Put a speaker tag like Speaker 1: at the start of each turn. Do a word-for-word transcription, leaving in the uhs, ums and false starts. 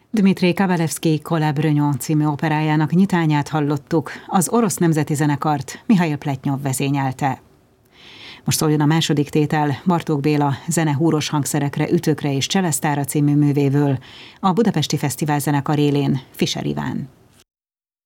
Speaker 1: Dmitrij Kabalevszkij Kole Brno című operájának nyitányát hallottuk, az orosz nemzeti zenekart Mihail Pletnyov vezényelte. Most szóljon a második tétel Bartók Béla zene húros hangszerekre, ütőkre és cselesztára című művéről, a Budapesti Fesztivál zenekar élén Fischer Iván.